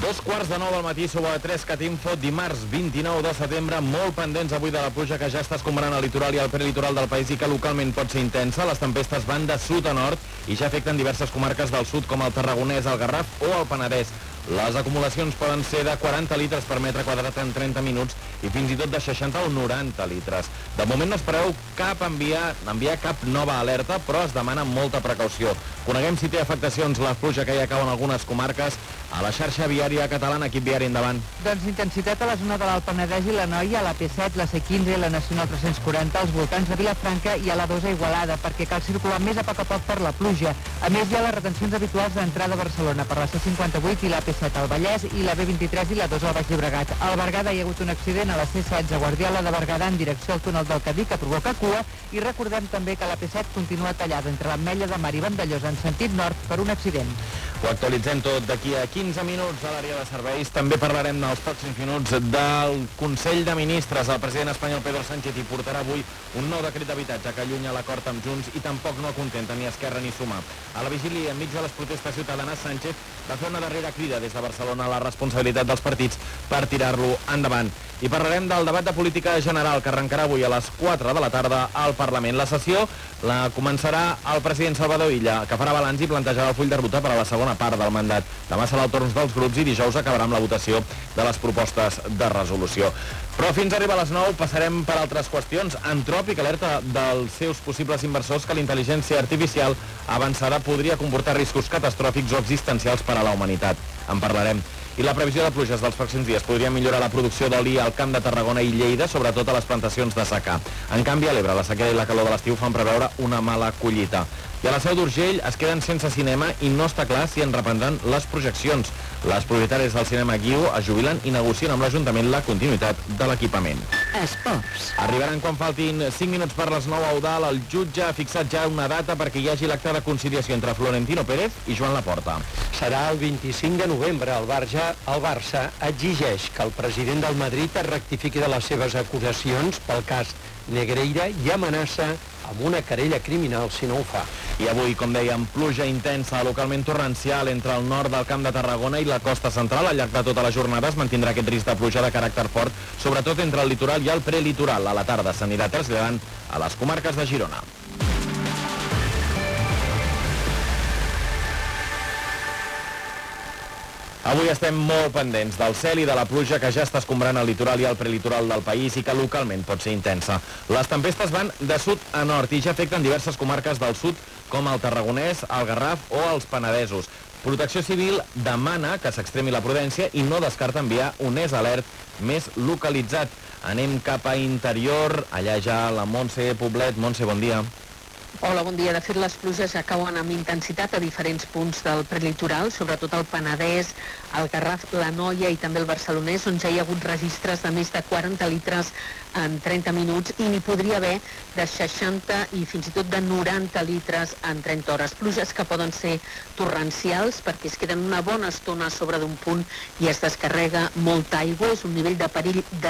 2:15 del matí sobre 3 Catinfo, dimarts 29 de setembre, molt pendents avui de la pluja que ja està escombrant el litoral i el prelitoral del país i que localment pot ser intensa. Les tempestes van de sud a nord i ja afecten diverses comarques del sud com el Tarragonès, el Garraf o el Penedès. Les acumulacions poden ser de 40 litres per metre quadrat en 30 minuts i fins i tot de 60 o 90 litres. De moment no es preveu enviar cap nova alerta, però es demana molta precaució. Coneguem si té afectacions la pluja que ja cau en algunes comarques. A la xarxa viària catalana, equip viari, endavant. Doncs intensitat a la zona de l'Alt Penedès i l'Anoia, a la P7, la C15 i la Nacional 340, als voltants de Vilafranca i a la 2 a Igualada, perquè cal circular més a poc per la pluja. A més, hi ha les retencions habituals d'entrada a Barcelona per la C58 i la P7 al Vallès i la B23 i la 2 al Baix Llobregat. Al Berguedà hi ha hagut un accident a la C16 a Guardiola de Berguedà en direcció al túnel del Cadí que provoca cua i recordem també que la P7 continua tallada entre l'Ametlla de Mar i Vandellòs en sentit nord per un accident. Ho actualitzem tot d'aquí a 15 minuts a l'àrea de serveis. També parlarem dels pròxims minuts del Consell de Ministres. El president espanyol Pedro Sánchez hi portarà avui un nou decret d'habitatge que allunya l'acord amb Junts i tampoc no acontenta ni Esquerra ni Sumar. A la vigília, enmig de les protestes ciutadanes, Sánchez va fer una darrera crida des de Barcelona a la responsabilitat dels partits per tirar-lo endavant. I parlarem del debat de política general que arrencarà avui a les 4 de la tarda al Parlament. La sessió la començarà el president Salvador Illa, que farà balanç i plantejarà el full de ruta per a la segona part del mandat. Demà serà el torn dels grups i dijous acabarà amb la votació de les propostes de resolució. Però fins a arribar a les 9 passarem per altres qüestions. Antròpic alerta dels seus possibles inversors que la intel·ligència artificial avançada podria comportar riscos catastròfics o existencials per a la humanitat. En parlarem. I la previsió de pluges dels pròxims dies podria millorar la producció d'oli al Camp de Tarragona i Lleida, sobretot a les plantacions de secà. En canvi, a l'Ebre, la sequera i la calor de l'estiu fan preveure una mala collita. I a la Seu d'Urgell es queden sense cinema i no està clar si en reprendran les projeccions. Les propietàries del cinema Guiu es jubilen i negocien amb l'Ajuntament la continuïtat de l'equipament. Esports. Arribaran quan faltin 5 minuts per les 9 a Eudal. El jutge ha fixat ja una data perquè hi hagi l'acte de conciliació entre Florentino Pérez i Joan Laporta. Serà el 25 de novembre. El Barça exigeix que el president del Madrid es rectifiqui de les seves acusacions pel cas Negreira i amenaça amb una querella criminal si no ho fa. I avui, com dèiem, pluja intensa, localment torrencial entre el nord del Camp de Tarragona i la costa central. Al llarg de tota la jornada es mantindrà aquest risc de pluja de caràcter fort, sobretot entre el litoral i el prelitoral. A la tarda s'anirà traslladant a les comarques de Girona. Avui estem molt pendents del cel i de la pluja que ja està escombrant el litoral i el prelitoral del país i que localment pot ser intensa. Les tempestes van de sud a nord i ja afecten diverses comarques del sud com el Tarragonès, el Garraf o els Penedesos. Protecció Civil demana que s'extremi la prudència i no descarta enviar un alert més localitzat. Anem cap a interior, allà ja la Montse Poblet. Montse, bon dia. Hola, bon dia. De fet, les pluges ja cauen amb intensitat a diferents punts del prelitoral, sobretot el Penedès, el Garraf, l'Anoia i també el Barcelonès, on ja hi ha hagut registres de més de 40 litres en 30 minuts i n'hi podria haver de 60 i fins i tot de 90 litres en 30 hores. Pluges que poden ser torrencials perquè es queden una bona estona a sobre d'un punt i es descarrega molta aigua. És un nivell de perill de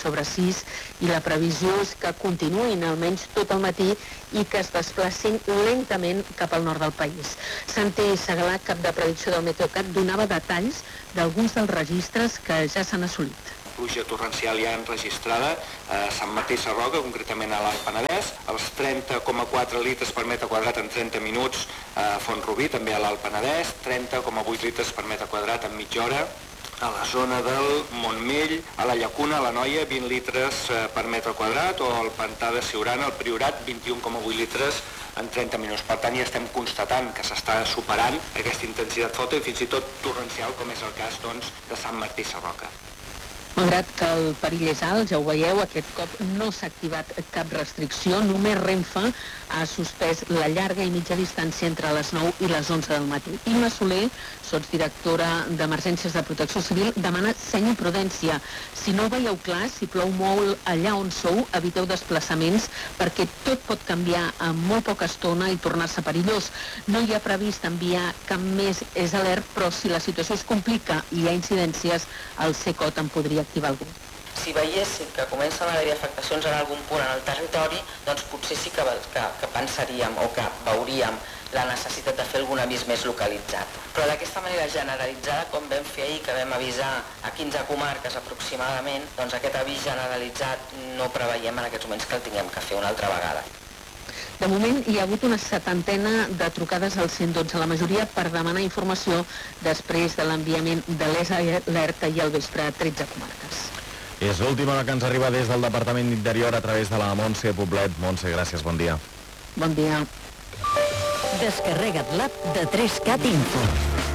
5/6 i la previsió és que continuïn almenys tot el matí i que es desplacin lentament cap al nord del país. Santi Segalà, cap de predicció del Meteocat, donava detalls d'alguns dels registres que ja s'han assolit. Pluja torrencial ja enregistrada a Sant Martí Sarroca, concretament a l'Alt Penedès, els 30,4 litres per metre quadrat en 30 minuts a Font-rubí, també a l'Alt Penedès, 30,8 litres per metre quadrat en mitja hora, a la zona del Montmell, a la Llacuna, a l'Anoia, 20 litres per metre quadrat, o al Pantà de Siurana, al Priorat, 21,8 litres en 30 minuts. Per tant, ja estem constatant que s'està superant aquesta intensitat forta i fins i tot torrencial, com és el cas doncs, de Sant Martí Sarroca. Malgrat que el perill és alt, ja ho veieu, aquest cop no s'ha activat cap restricció, només Renfe ha suspès la llarga i mitja distància entre les 9 i les 11 del matí. Imma Soler, sotsdirectora d'Emergències de Protecció Civil, demana seny i prudència. Si no ho veieu clar, si plou molt allà on sou, eviteu desplaçaments perquè tot pot canviar en molt poca estona i tornar-se perillós. No hi ha previst enviar cap més alert, però si la situació es complica i hi ha incidències, el CECOT en podria activar algun. Si veiéssim que comencen a haver-hi afectacions en algun punt en el territori, doncs potser sí que pensaríem o que veuríem la necessitat de fer algun avís més localitzat. Però d'aquesta manera generalitzada, com vam fer ahir, que vam avisar a 15 comarques aproximadament, doncs aquest avís generalitzat no preveiem en aquests moments que el tinguem que fer una altra vegada. De moment hi ha hagut una 70ena de trucades al 112, la majoria per demanar informació després de l'enviament de l'alerta i al vespre a 13 comarques. És l'última hora que ens arriba des del Departament d'Interior a través de la Montse Poblet. Montse, gràcies, bon dia. Bon dia. Descarrega't l'app de 3CAT Info.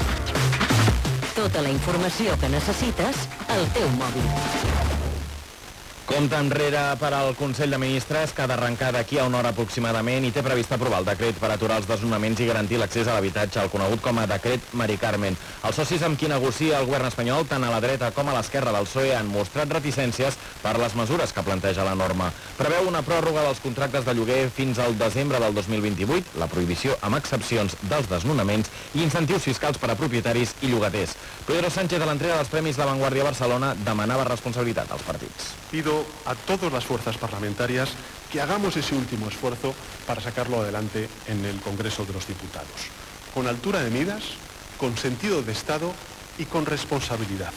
Tota la informació que necessites al teu mòbil. Compte enrere per al Consell de Ministres, que ha d'arrencar d'aquí a una hora aproximadament i té previst aprovar el decret per aturar els desnonaments i garantir l'accés a l'habitatge, el conegut com a decret Mari Carmen. Els socis amb qui negocia el govern espanyol, tant a la dreta com a l'esquerra del PSOE, han mostrat reticències per les mesures que planteja la norma. Preveu una pròrroga dels contractes de lloguer fins al desembre del 2028, la prohibició amb excepcions dels desnonaments i incentius fiscals per a propietaris i llogaters. Pedro Sánchez, a l'entrega dels Premis La Vanguardia a Barcelona, demanava responsabilitat als partits. Pido a todas las fuerzas parlamentarias que hagamos ese último esfuerzo para sacarlo adelante en el Congreso de los Diputados, con altura de miras, con sentido de Estado y con responsabilidad.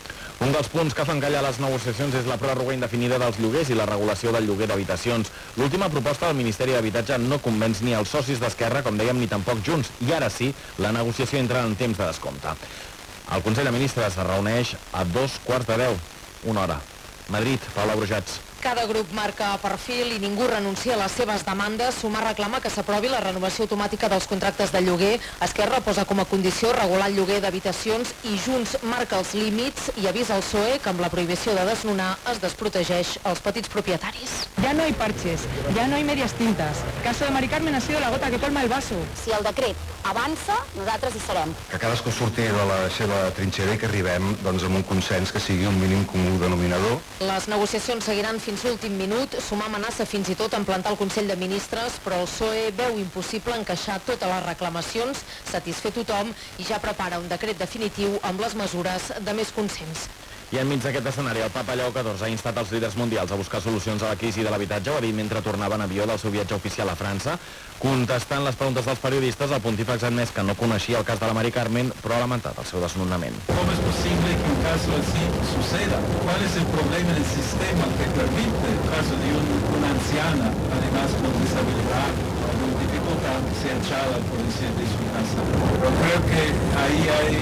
Un dels punts que fan callar les negociacions és la pròrroga indefinida dels lloguers i la regulació del lloguer d'habitacions. L'última proposta del Ministeri d'Habitatge no convenç ni els socis d'Esquerra, com dèiem, ni tampoc Junts, i ara sí, la negociació entra en temps de descompte. El Consell de Ministres es reuneix a 9:45, una hora. Madrid, Paula Brujats. Cada grup marca perfil i ningú renuncia a les seves demandes. Sumar reclama que s'aprovi la renovació automàtica dels contractes de lloguer. Esquerra posa com a condició regular el lloguer d'habitacions i Junts marca els límits i avisa al PSOE que amb la prohibició de desnonar es desprotegeix els petits propietaris. Ya no hay parches, ya no hay medias tintas. El caso de Mari Carmen ha sido la gota que colma el vaso. Si el decret avança, nosaltres hi serem. Que cadascú surti de la seva trinxera i que arribem amb un consens que sigui un mínim comú denominador. Les negociacions seguiran fins l'últim minut. Sumar amenaça fins i tot en plantar el Consell de Ministres, però el PSOE veu impossible encaixar totes les reclamacions, satisfer tothom i ja prepara un decret definitiu amb les mesures de més consens. I enmig d'aquest escenari, el papa Lleó XIV ha instat els líders mundials a buscar solucions a la crisi de l'habitatge. Ho ha dit mentre tornava en avió del seu viatge oficial a França. Contestant les preguntes dels periodistes, el pontífex ha admès que no coneixia el cas de la Mari Carmen, però ha lamentat el seu desnonament. ¿Cómo es posible que un caso así suceda? ¿Cuál es el problema en el sistema que permite el caso de una anciana, además con disabilidad o con dificultad, ser echada por de su casa? Pero creo que ahí hay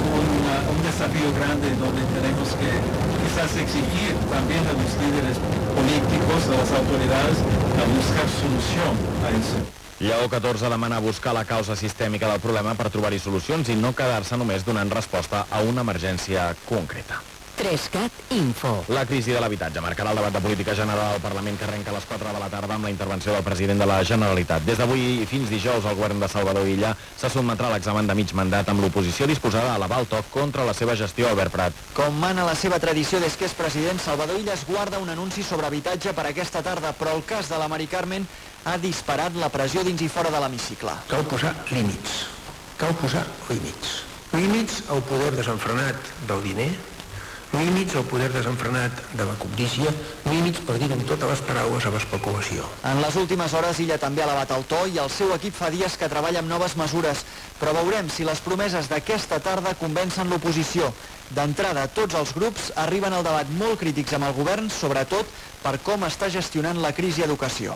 un desafío grande donde tenemos que quizás exigir también a los líderes políticos, a las autoridades, a buscar solución a eso. Lleó XIV demana buscar la causa sistèmica del problema per trobar-hi solucions i no quedar-se només donant resposta a una emergència concreta. 3CAT Info. La crisi de l'habitatge marcarà el debat de política general al Parlament que arrenca a les 4 de la tarda amb la intervenció del president de la Generalitat. Des d'avui i fins dijous el govern de Salvador Illa se sotmetrà a l'examen de mig mandat amb l'oposició disposada a elevar el toc contra la seva gestió. Albert Prat. Com mana la seva tradició des que és president, Salvador Illa es guarda un anunci sobre habitatge per aquesta tarda, però el cas de la Mari Carmen ha disparat la pressió dins i fora de l'hemicicle. Cal posar límits. Cal posar límits. Límits al poder desenfrenat del diner, límits al poder desenfrenat de la cobdícia, límits, per dir amb totes les paraules, a l'especulació. En les últimes hores Illa també ha elevat el to i el seu equip fa dies que treballa amb noves mesures, però veurem si les promeses d'aquesta tarda convencen l'oposició. D'entrada, tots els grups arriben al debat molt crítics amb el govern, sobretot per com està gestionant la crisi a educació.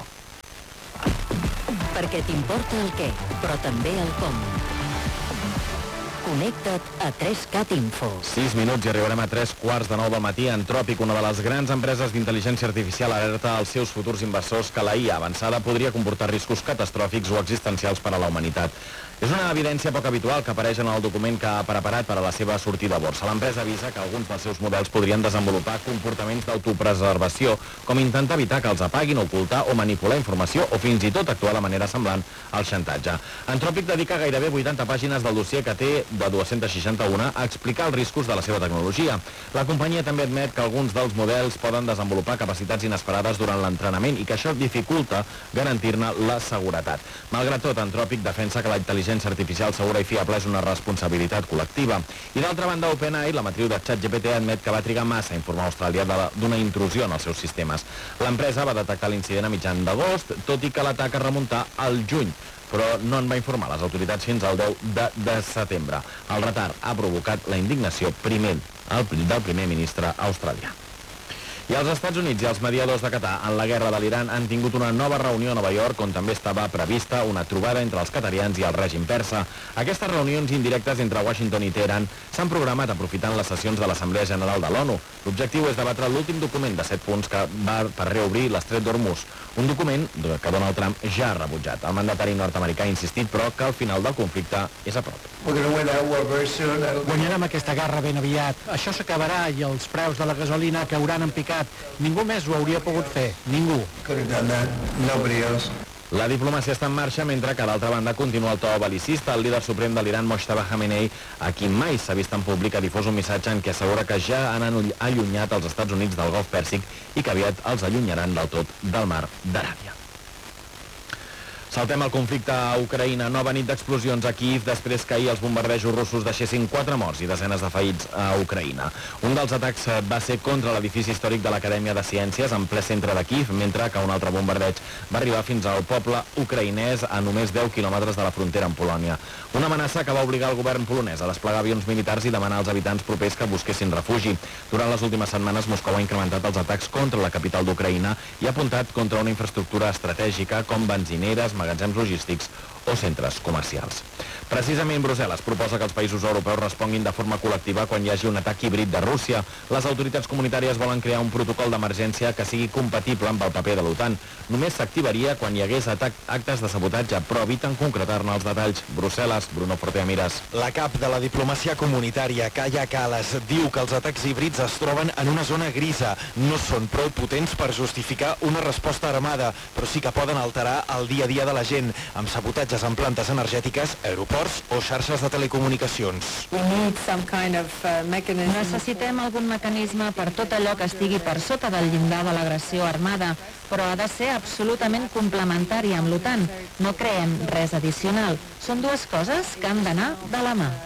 Perquè t'importa el què, però també el com. Connecta't a 3CAT Info. 6 minuts i arribarem a 3:15 del matí. Antròpic, una de les grans empreses d'intel·ligència artificial, alerta als seus futurs inversors que la IA avançada podria comportar riscos catastròfics o existencials per a la humanitat. És una evidència poc habitual que apareix en el document que ha preparat per a la seva sortida a borsa. L'empresa avisa que alguns dels seus models podrien desenvolupar comportaments d'autopreservació, com intentar evitar que els apaguin, ocultar o manipular informació o fins i tot actuar de manera semblant al xantatge. Antròpic dedica gairebé 80 pàgines del dossier que té de 261 a explicar els riscos de la seva tecnologia. La companyia també admet que alguns dels models poden desenvolupar capacitats inesperades durant l'entrenament i que això dificulta garantir-ne la seguretat. Malgrat tot, Antròpic defensa que la intel·ligència intel·ligència artificial segura i fiable és una responsabilitat col·lectiva. I d'altra banda, OpenAI, la matriu de ChatGPT, admet que va trigar massa a informar Austràlia d'una intrusió en els seus sistemes. L'empresa va detectar l'incident a mitjan d'agost, tot i que l'atac es remunta al juny, però no en va informar les autoritats fins al 10 de setembre. El retard ha provocat la indignació del primer ministre australià. I els Estats Units i els mediadors de Qatar en la guerra de l'Iran han tingut una nova reunió a Nova York on també estava prevista una trobada entre els qatarians i el règim persa. Aquestes reunions indirectes entre Washington i Teheran s'han programat aprofitant les sessions de l'Assemblea General de l'ONU. L'objectiu és debatre l'últim document de 7 punts que va per reobrir l'estret d'Hormuz, un document que Donald Trump ja ha rebutjat. El mandatari nord-americà ha insistit, però, que el final del conflicte és a prop. Guanyarem aquesta guerra ben aviat. Això s'acabarà i els preus de la gasolina cauran en picat. Ningú més ho hauria pogut fer. Ningú. La diplomàcia està en marxa, mentre que, d'altra banda, continua el to bel·licista. El líder suprem de l'Iran, Mojtaba Khamenei, a qui mai s'ha vist en públic, ha difós un missatge en què assegura que ja han allunyat els Estats Units del Golf Pèrsic i que aviat els allunyaran del tot del mar d'Aràbia. Saltem al conflicte a Ucraïna. Nova nit d'explosions a Kíiv després que ahir els bombardejos russos deixessin 4 morts i desenes de ferits a Ucraïna. Un dels atacs va ser contra l'edifici històric de l'Acadèmia de Ciències en ple centre de Kíiv, mentre que un altre bombardeig va arribar fins al poble ucraïnès a només 10 quilòmetres de la frontera amb Polònia. Una amenaça que va obligar el govern polonès a desplegar avions militars i demanar als habitants propers que busquessin refugi. Durant les últimes setmanes, Moscou ha incrementat els atacs contra la capital d'Ucraïna i ha apuntat contra una infraestructura estratègica com benzineres, magatzems logístics o centres comercials. Precisament Brussel·les proposa que els països europeus responguin de forma col·lectiva quan hi hagi un atac híbrid de Rússia. Les autoritats comunitàries volen crear un protocol d'emergència que sigui compatible amb el paper de l'OTAN. Només s'activaria quan hi hagués actes de sabotatge, però eviten concretar-ne els detalls. Brussel·les, Bruno Forteamires. La cap de la diplomàcia comunitària, Kaja Kallas, diu que els atacs híbrids es troben en una zona grisa. No són prou potents per justificar una resposta armada, però sí que poden alterar el dia a dia de la gent, amb sabotatges en plantes energètiques, aeroports o xarxes de telecomunicacions. Necessitem algun mecanisme per tot allò que estigui per sota del llindar de l'agressió armada, però ha de ser absolutament complementari amb l'OTAN. No creem res addicional. Són dues coses que han d'anar de la mà.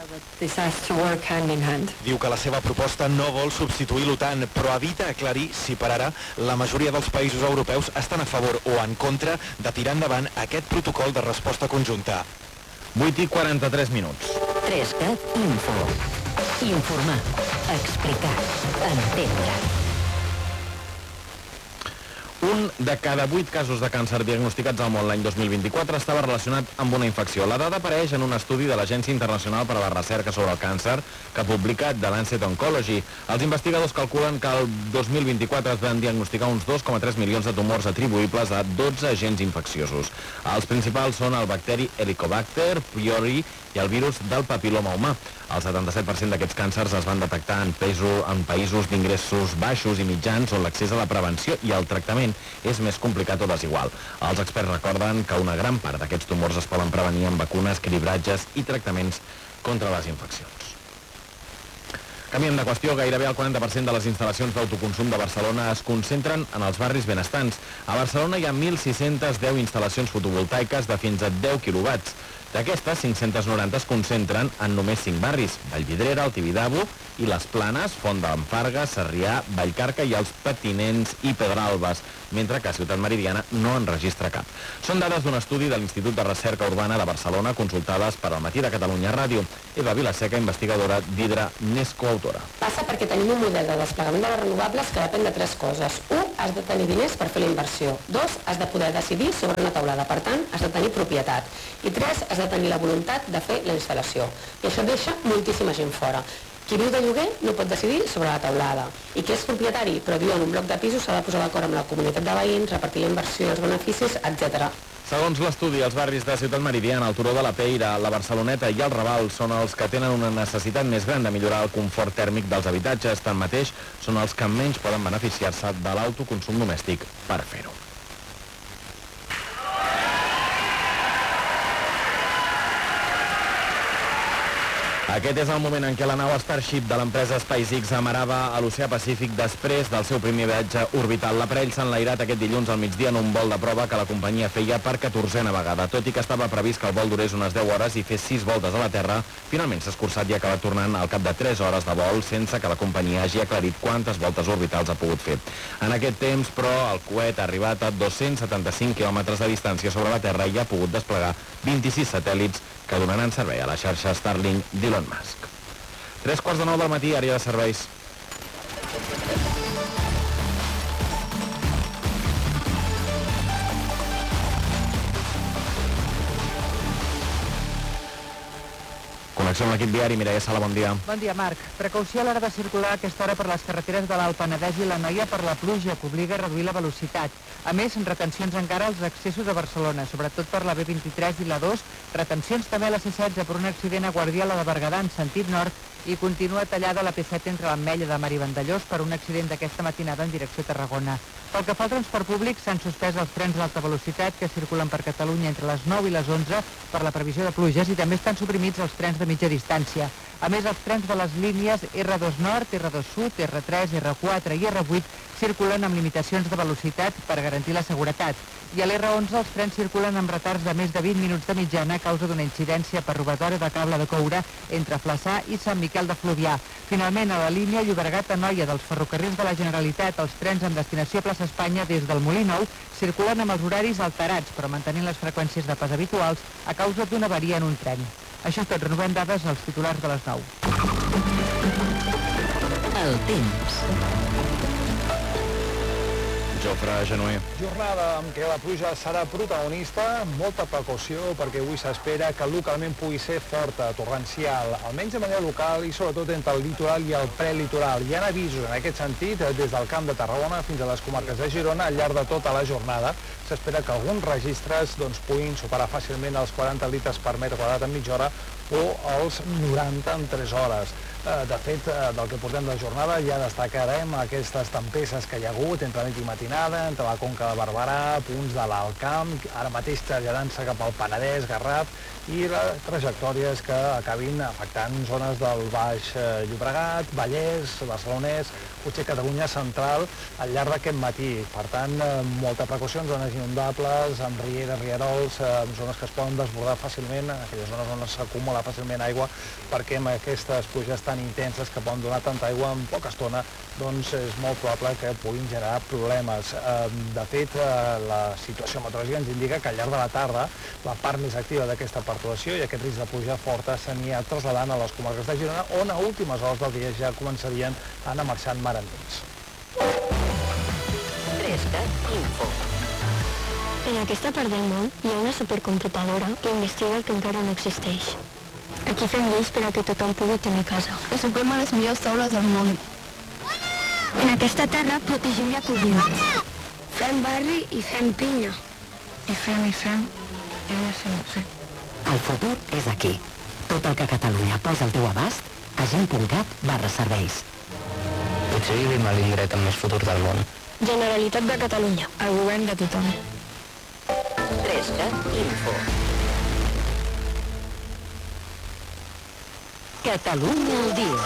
Diu que la seva proposta no vol substituir l'OTAN, però evita aclarir si per ara la majoria dels països europeus estan a favor o en contra de tirar endavant aquest protocol de resposta conjunta. 8:43 minuts. 3CAT Info. Informar, explicar, entendre. Un de cada 8 casos de càncer diagnosticats al món l'any 2024 estava relacionat amb una infecció. La dada apareix en un estudi de l'Agència Internacional per a la Recerca sobre el Càncer que ha publicat The Lancet Oncology. Els investigadors calculen que el 2024 es van diagnosticar uns 2,3 milions de tumors atribuïbles a 12 agents infecciosos. Els principals són el bacteri Helicobacter pylori i el virus del papiloma humà. El 77% d'aquests càncers es van detectar en països d'ingressos baixos i mitjans on l'accés a la prevenció i al tractament és més complicat o desigual. Els experts recorden que una gran part d'aquests tumors es poden prevenir amb vacunes, cribratges i tractaments contra les infeccions. Canviem de qüestió, gairebé el 40% de les instal·lacions d'autoconsum de Barcelona es concentren en els barris benestants. A Barcelona hi ha 1.610 instal·lacions fotovoltaiques de fins a 10 quilowatts. D'aquestes, 590 es concentren en només 5 barris: Vallvidrera, el Tibidabo i les Planes, Font d'en Farga, Sarrià, Vallcarca i els Patinents i Pedralbes, mentre que a Ciutat Meridiana no en registra cap. Són dades d'un estudi de l'Institut de Recerca Urbana de Barcelona consultades per al Matí de Catalunya Ràdio. Eva Vilaseca, investigadora d'Hidra, n'és coautora. Passa perquè tenim un model de desplegament de les renovables que depèn de 3 coses. 1, has de tenir diners per fer la inversió. 2, has de poder decidir sobre una taulada. Per tant, has de tenir propietat. I 3, has de tenir la voluntat de fer la instal·lació. I això deixa moltíssima gent fora. Qui viu de lloguer no pot decidir sobre la taulada. I qui és propietari però viu en un bloc de pisos s'ha de posar d'acord amb la comunitat de veïns, repartir la inversió, els beneficis, etc. Segons l'estudi, els barris de Ciutat Meridiana, el Turó de la Peira, la Barceloneta i el Raval són els que tenen una necessitat més gran de millorar el confort tèrmic dels habitatges. Tanmateix, són els que menys poden beneficiar-se de l'autoconsum domèstic per fer-ho. Aquest és el moment en què la nau Starship de l'empresa SpaceX amarava a l'oceà Pacífic després del seu primer viatge orbital. L'aparell s'ha enlairat aquest dilluns al migdia en un vol de prova que la companyia feia per 14a vegada. Tot i que estava previst que el vol durés unes 10 hores i fes 6 voltes a la Terra, finalment s'ha escurçat i ha acabat tornant al cap de 3 hores de vol sense que la companyia hagi aclarit quantes voltes orbitals ha pogut fer. En aquest temps, però, el coet ha arribat a 275 quilòmetres de distància sobre la Terra i ha pogut desplegar 26 satèl·lits que donaran servei a la xarxa Starlink d'Elon Musk. 3:45 del matí, àrea de serveis. Connexió amb l'equip viari, Mireia Sala, bon dia. Bon dia, Marc. Precaució a l'hora de circular a aquesta hora per les carreteres de l'Alt Penedès i l'Anoia per la pluja, que obliga a reduir la velocitat. A més, retencions encara als accessos a Barcelona, sobretot per la B23 i la 2, retencions també a la C16 per un accident a Guardiola de Berguedà en sentit nord i continua tallada la P7 entre l'Ametlla de Mar i Vandellós per un accident d'aquesta matinada en direcció a Tarragona. Pel que fa al transport públic, s'han suspès els trens d'alta velocitat que circulen per Catalunya entre les 9 i les 11 per la previsió de pluges i també estan suprimits els trens de mitja distància. A més, els trens de les línies R2 Nord, R2 Sud, R3, R4 i R8 circulen amb limitacions de velocitat per garantir la seguretat. I a l'R11 els trens circulen amb retards de més de 20 minuts de mitjana a causa d'una incidència per robatori de cable de coure entre Flaçà i Sant Miquel de Fluvià. Finalment, a la línia Llobregat-Anoia dels ferrocarrils de la Generalitat, els trens amb destinació a Plaça Espanya des del Molí Nou circulen amb els horaris alterats, però mantenint les freqüències de pas habituals a causa d'una avaria en un tren. Això és tot, renovem dades als titulars de les 9. El temps. Jofre Genuer. Jornada en què la pluja serà protagonista, molta precaució perquè avui s'espera que localment pugui ser forta, torrencial, almenys de manera local i sobretot entre el litoral i el prelitoral. Hi ha avisos en aquest sentit des del Camp de Tarragona fins a les comarques de Girona al llarg de tota la jornada. S'espera que alguns registres puguin superar fàcilment els 40 litres per metre quadrat en mitja hora o els 90 en 3 hores. De fet, del que portem de jornada ja destacarem aquestes tempestes que hi ha hagut entre nit i matinada, entre la Conca de Barberà, punts de l'Alt Camp, ara mateix traslladant-se cap al Penedès, Garraf, i les trajectòries que acabin afectant zones del Baix Llobregat, Vallès, Barcelonès, potser Catalunya central al llarg d'aquest matí. Per tant, molta precaució en zones inundables, amb rieres, rierols, en zones que es poden desbordar fàcilment, en aquelles zones on s'acumula fàcilment aigua, perquè amb aquestes pluges tan intenses que poden donar tanta aigua en poca estona, doncs és molt probable que puguin generar problemes. De fet, la situació meteorològica ens indica que al llarg de la tarda la part més activa d'aquesta perturbació i aquest risc de pluja forta s'anirà trasladant a les comarques de Girona, on a últimes hores del dia ja començarien a anar marxant marendins. 3CAT Info. En aquesta part del món hi ha una supercomputadora que investiga el que encara no existeix. Aquí fem lleis per a que tothom pugui tenir casa. Ocupem a les millors taules del món. En aquesta terra protegim i acollim. Fem barri i fem pinya. I fem, i ja sé, no sé. El futur és aquí. Tot el que Catalunya posa al teu abast a gent.cat/serveis. Potser vivim a l'indret amb més futur del món. Generalitat de Catalunya, el govern de tothom. 3CAT Info. Catalunya al dia.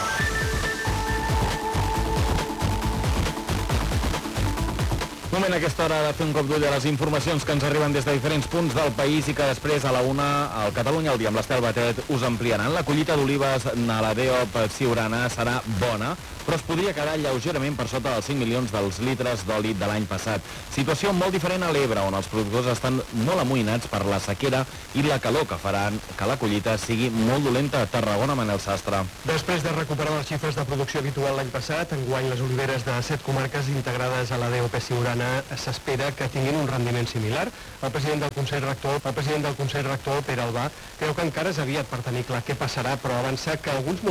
Moment a aquesta hora de fer un cop d'ull a les informacions que ens arriben des de diferents punts del país i que després a la una al Catalunya al dia amb l'Estel Batet us ampliaran. La collita d'olives a la DEOP Siurana serà bona, però es podria quedar lleugerament per sota dels 5 milions dels litres d'oli de l'any passat. Situació molt diferent a l'Ebre, on els productors estan molt amoïnats per la sequera i la calor que faran que la collita sigui molt dolenta a Tarragona. Manel Sastre. Després de recuperar les xifres de producció habitual l'any passat, enguany les oliveres de 7 comarques integrades a la DEOP Siurana s'espera que tinguin un rendiment similar. El president del Consell Rector, Pere Albà, creu que encara és aviat per tenir clar què passarà, però avança que alguns